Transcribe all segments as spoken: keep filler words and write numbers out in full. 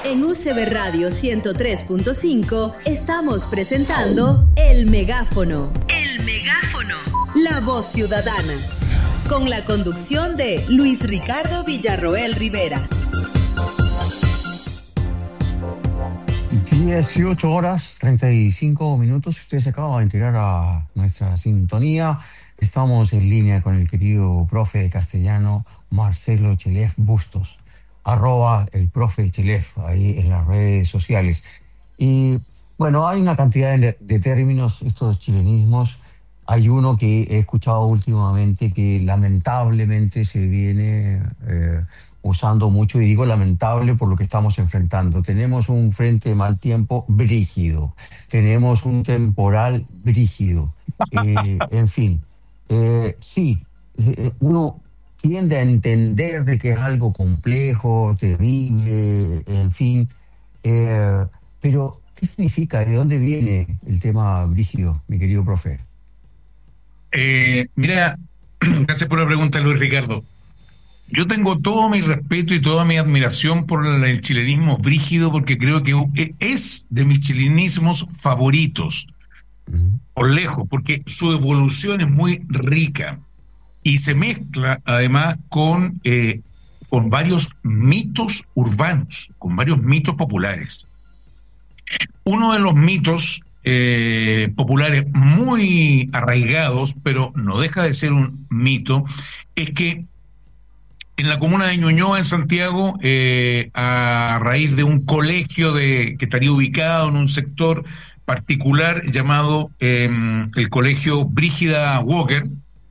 En U C B Radio ciento tres punto cinco estamos presentando El Megáfono. El Megáfono. La voz ciudadana. Con la conducción de Luis Ricardo Villarroel Rivera. dieciocho horas, treinta y cinco minutos. Usted se acaba de enterar a nuestra sintonía. Estamos en línea con el querido profe de castellano Marcelo Chelef Bustos, arroba el profe Chelef ahí en las redes sociales. Y bueno, hay una cantidad de, de términos, estos chilenismos. Hay uno que he escuchado últimamente que lamentablemente se viene eh, usando mucho, y digo lamentable por lo que estamos enfrentando. Tenemos un frente de mal tiempo brígido, tenemos un temporal brígido, eh, en fin. Eh, sí, uno tiende a entender de que es algo complejo, terrible, en fin, eh, pero ¿qué significa? ¿De dónde viene el tema brígido, mi querido profe? Eh, mira, gracias por la pregunta, Luis Ricardo. Yo tengo todo mi respeto y toda mi admiración por el chilenismo brígido, porque creo que es de mis chilenismos favoritos, uh-huh. por lejos, porque su evolución es muy rica y se mezcla además con, eh, con varios mitos urbanos, con varios mitos populares. Uno de los mitos eh, populares muy arraigados, pero no deja de ser un mito, es que en la comuna de Ñuñoa, en Santiago, eh, a raíz de un colegio de, que estaría ubicado en un sector particular llamado eh, el Colegio Brígida Walker,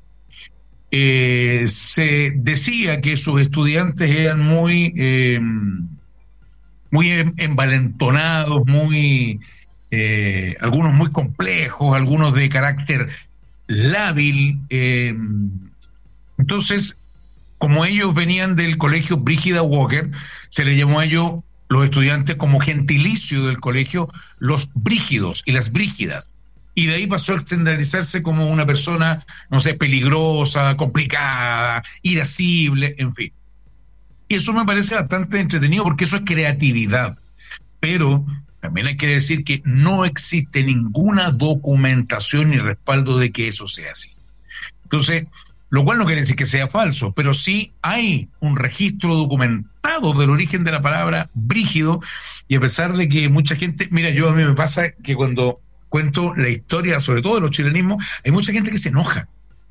eh, se decía que sus estudiantes eran muy, eh, muy envalentonados, muy, eh, algunos muy complejos, algunos de carácter lábil. Eh, entonces, como ellos venían del colegio Brígida Walker, se les llamó a ellos, los estudiantes, como gentilicio del colegio, los brígidos y las brígidas. Y de ahí pasó a extenderizarse como una persona, no sé, peligrosa, complicada, irascible, en fin. Y eso me parece bastante entretenido porque eso es creatividad. Pero también hay que decir que no existe ninguna documentación ni respaldo de que eso sea así. Entonces, lo cual no quiere decir que sea falso, pero sí hay un registro documentado del origen de la palabra brígido, y a pesar de que mucha gente, mira, yo a mí me pasa que cuando cuento la historia, sobre todo de los chilenismos, hay mucha gente que se enoja.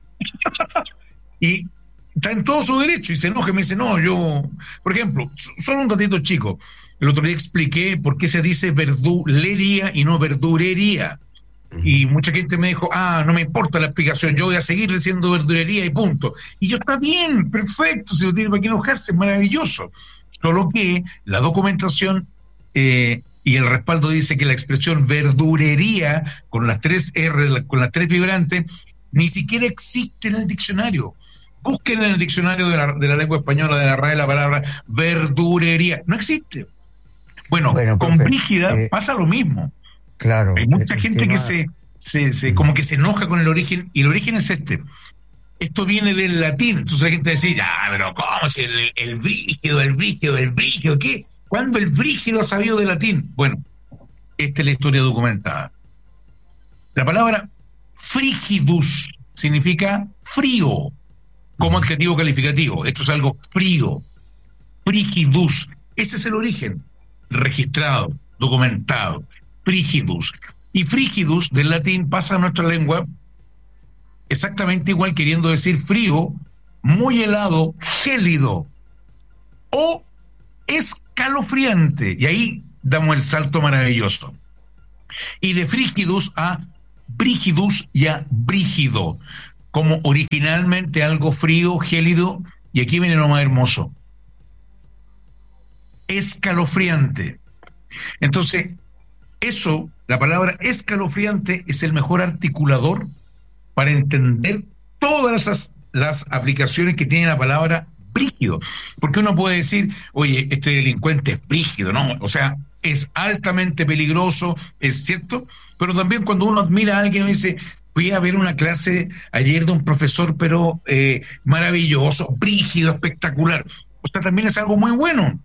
Y está en todo su derecho y se enoja y me dice, no, yo, por ejemplo, solo un datito chico, el otro día expliqué por qué se dice verdulería y no verdurería. Y mucha gente me dijo, ah, no me importa la explicación, yo voy a seguir diciendo verdulería y punto. Y yo, está bien, perfecto, si no tiene para qué enojarse, es maravilloso. Solo que la documentación eh, y el respaldo dice que la expresión verdurería, con las tres R, con las tres vibrantes, ni siquiera existe en el diccionario. Busquen en el diccionario de la, de la lengua española, de la R A E, la palabra verdurería. No existe. Bueno, bueno con brígida eh... pasa lo mismo. Claro. Hay mucha gente tema... que se, se, se como que se enoja con el origen, y el origen es este. Esto viene del latín. Entonces la gente dice, ah, pero ¿cómo si el, el brígido, el brígido, el brígido? ¿Qué? ¿Cuándo el brígido ha sabido de latín? Bueno, esta es la historia documentada. La palabra frigidus significa frío, como adjetivo calificativo. Esto es algo frío. Frigidus. Ese es el origen registrado, documentado. Frigidus. Y frigidus del latín pasa a nuestra lengua exactamente igual, queriendo decir frío, muy helado, gélido o escalofriante. Y ahí damos el salto maravilloso. Y de frigidus a brígidus y a brígido, como originalmente algo frío, gélido, y aquí viene lo más hermoso: escalofriante. Entonces, eso, la palabra escalofriante, es el mejor articulador para entender todas las, las aplicaciones que tiene la palabra brígido. Porque uno puede decir, oye, este delincuente es brígido, ¿no? O sea, es altamente peligroso, es cierto, pero también cuando uno admira a alguien y dice, fui a ver una clase ayer de un profesor, pero eh, maravilloso, brígido, espectacular. O sea, también es algo muy bueno.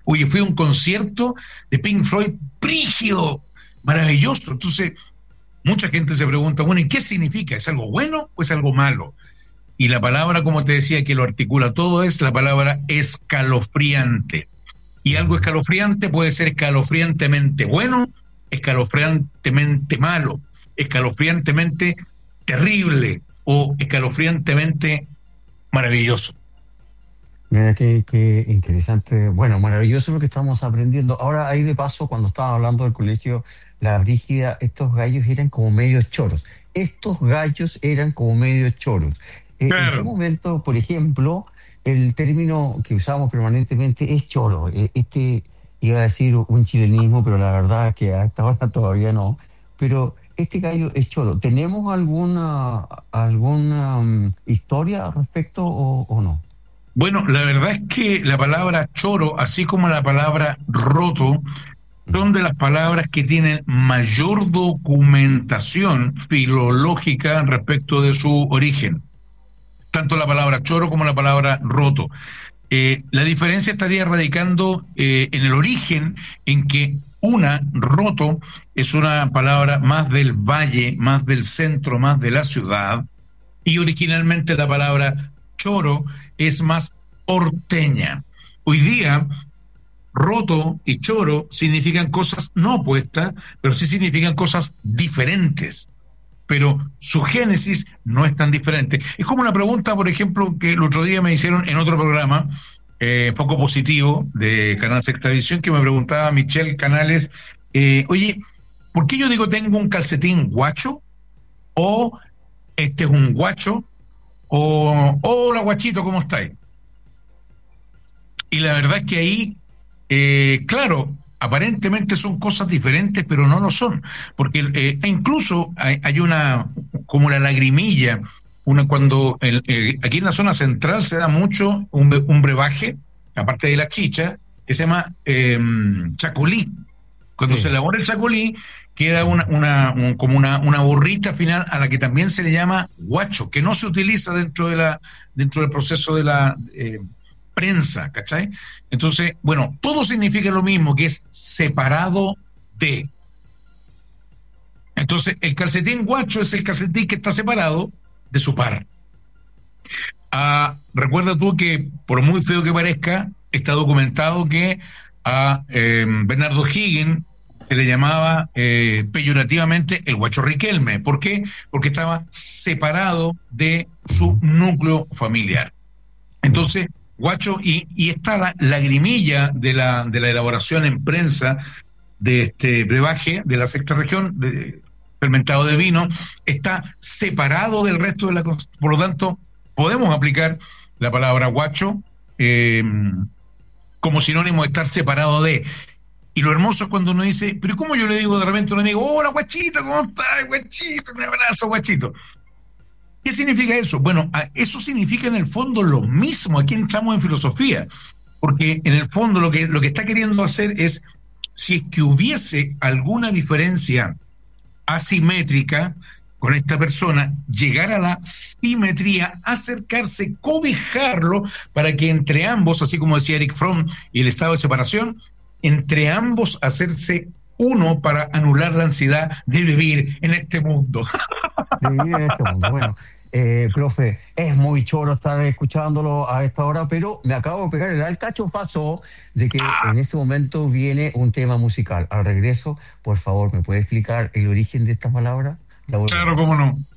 Oye, fui a un concierto de Pink Floyd, brígido, maravilloso. Entonces, mucha gente se pregunta, bueno, ¿y qué significa? ¿Es algo bueno o es algo malo? Y la palabra, como te decía, que lo articula todo es la palabra escalofriante. Y algo escalofriante puede ser escalofriantemente bueno, escalofriantemente malo, escalofriantemente terrible o escalofriantemente maravilloso. Mira qué, qué interesante. Bueno, maravilloso lo que estamos aprendiendo. Ahora, ahí de paso, cuando estaba hablando del colegio La Brígida, estos gallos eran como medios choros. Estos gallos eran como medios choros. Eh, Claro. ¿En qué momento, por ejemplo, el término que usamos permanentemente es choro? Eh, este, iba a decir un chilenismo, pero la verdad es que a esta hora todavía no. Pero este gallo es choro. ¿Tenemos alguna, alguna um, historia al respecto o, o no? Bueno, la verdad es que la palabra choro, así como la palabra roto, son de las palabras que tienen mayor documentación filológica respecto de su origen. Tanto la palabra choro como la palabra roto. Eh, la diferencia estaría radicando eh, en el origen, en que una, roto, es una palabra más del valle, más del centro, más de la ciudad, y originalmente la palabra choro es más porteña. Hoy día, roto y choro significan cosas no opuestas, pero sí significan cosas diferentes. Pero su génesis no es tan diferente. Es como una pregunta, por ejemplo, que el otro día me hicieron en otro programa, eh, Foco Positivo, de Canal Sexta Edición, que me preguntaba Michelle Canales, eh, oye, ¿por qué yo digo tengo un calcetín guacho? O este es un guacho, o hola guachito, ¿cómo estáis? Y la verdad es que ahí, eh, claro, aparentemente son cosas diferentes, pero no lo son, porque eh, incluso hay, hay una, como la lagrimilla, una cuando el, eh, aquí en la zona central se da mucho un, un brebaje, aparte de la chicha, que se llama eh, chacolí. Cuando Sí. se elabora el chacolí, queda una, una, un- como una, una borrita final a la que también se le llama guacho, que no se utiliza dentro de la, dentro del proceso de la eh, prensa, ¿cachai? Entonces, bueno, todo significa lo mismo, que es separado de. Entonces, el calcetín guacho es el calcetín que está separado de su par. Ah, recuerda tú que, por muy feo que parezca, está documentado que a eh, Bernardo O'Higgins se le llamaba eh, peyorativamente el guacho Riquelme. ¿Por qué? Porque estaba separado de su núcleo familiar. Entonces, guacho, y, y está la lagrimilla de la, de la elaboración en prensa de este brebaje de la sexta región, de, fermentado de vino, está separado del resto de la... Por lo tanto, podemos aplicar la palabra guacho eh, como sinónimo de estar separado de. Y lo hermoso es cuando uno dice, pero ¿cómo yo le digo de repente a un amigo, hola guachito, ¿cómo estás, guachito? Un abrazo, guachito. ¿Qué significa eso? Bueno, eso significa en el fondo lo mismo. Aquí entramos en filosofía, porque en el fondo lo que, lo que está queriendo hacer es, si es que hubiese alguna diferencia asimétrica con esta persona, llegar a la simetría, acercarse, cobijarlo, para que entre ambos, así como decía Eric Fromm y el estado de separación, entre ambos hacerse uno para anular la ansiedad de vivir en este mundo. De vivir en este mundo. Bueno, eh, profe, es muy choro estar escuchándolo a esta hora, pero me acabo de pegar el alcachofazo de que en este momento viene un tema musical. Al regreso, por favor, ¿me puede explicar el origen de esta palabra? Ya volvemos. Claro, cómo no.